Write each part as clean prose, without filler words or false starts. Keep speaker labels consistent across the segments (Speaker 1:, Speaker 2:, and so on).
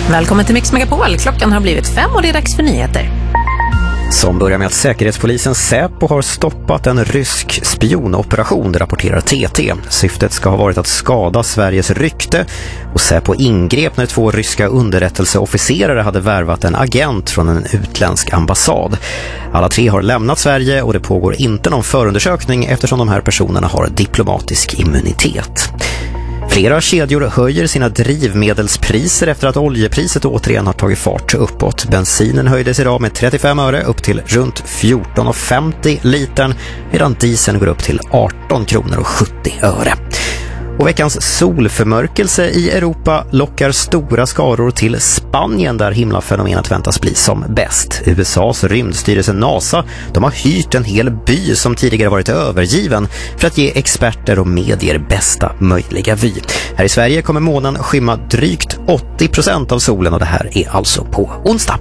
Speaker 1: Välkommen till Mix Megapol. Klockan har blivit 5 och det är dags för nyheter.
Speaker 2: Som börjar med att säkerhetspolisen Säpo har stoppat en rysk spionoperation, det rapporterar TT. Syftet ska ha varit att skada Sveriges rykte och Säpo ingrep när 2 ryska underrättelseofficerare hade värvat en agent från en utländsk ambassad. Alla 3 har lämnat Sverige och det pågår inte någon förundersökning eftersom de här personerna har diplomatisk immunitet. Flera kedjor höjer sina drivmedelspriser efter att oljepriset återigen har tagit fart uppåt. Bensinen höjdes idag med 35 öre upp till runt 14,50 litern medan dieseln går upp till 18 kronor och 70 öre. Och veckans solförmörkelse i Europa lockar stora skaror till Spanien där himlafenomenet väntas bli som bäst. USAs rymdstyrelse NASA, de har hyrt en hel by som tidigare varit övergiven för att ge experter och medier bästa möjliga vy. Här i Sverige kommer månen skymma drygt 80% av solen och det här är alltså på onsdag.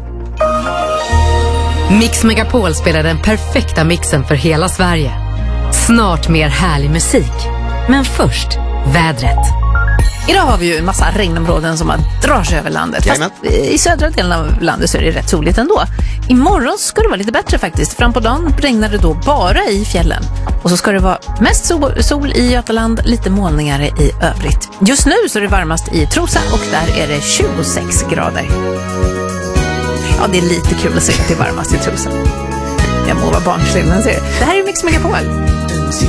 Speaker 3: Mix Megapol spelar den perfekta mixen för hela Sverige. Snart mer härlig musik. Men först vädret.
Speaker 1: Idag har vi ju en massa regnområden som drar sig över landet. Fast i södra delen av landet så är det rätt soligt ändå. Imorgon ska det vara lite bättre faktiskt. Fram på dagen regnar det då bara i fjällen. Och så ska det vara mest sol i Götaland, lite molningar i övrigt. Just nu så är det varmast i Trosa och där är det 26 grader. Ja, det är lite kul att se att det är varmast i Trosa. Jag må vara barnslig, men ser det här är Mix Megapol.